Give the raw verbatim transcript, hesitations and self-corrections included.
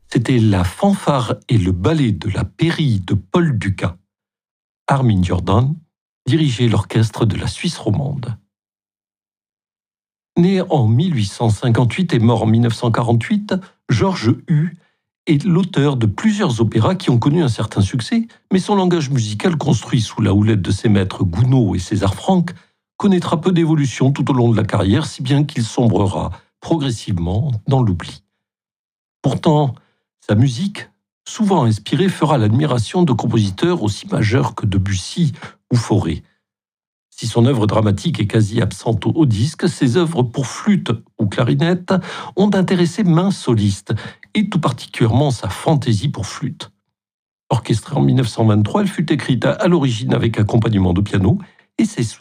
C'était la fanfare et le ballet de la Pairie de Paul Dukas. Armin Jordan dirigeait l'orchestre de la Suisse romande. Né en mille huit cent cinquante-huit et mort en mille neuf cent quarante-huit, Georges Hue est l'auteur de plusieurs opéras qui ont connu un certain succès, mais son langage musical, construit sous la houlette de ses maîtres Gounod et César Franck, connaîtra peu d'évolution tout au long de la carrière, si bien qu'il sombrera progressivement dans l'oubli. Pourtant, sa musique, souvent inspirée, fera l'admiration de compositeurs aussi majeurs que Debussy ou Fauré. Si son œuvre dramatique est quasi absente au disque, ses œuvres pour flûte ou clarinette ont intéressé maints solistes, et tout particulièrement sa fantaisie pour flûte. Orchestrée en mille neuf cent vingt-trois, elle fut écrite à l'origine avec accompagnement de piano, et ses